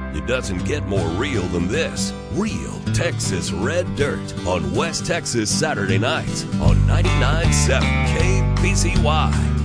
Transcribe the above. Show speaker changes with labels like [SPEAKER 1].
[SPEAKER 1] It doesn't get more real than this. Real Texas Red Dirt on West Texas Saturday nights on 99.7 KBCY.